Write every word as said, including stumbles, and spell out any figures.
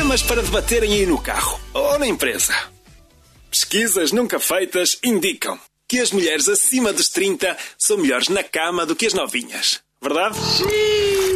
temas para debaterem aí no carro ou na empresa. Pesquisas nunca feitas indicam que as mulheres acima dos trinta são melhores na cama do que as novinhas. Verdade? Sim!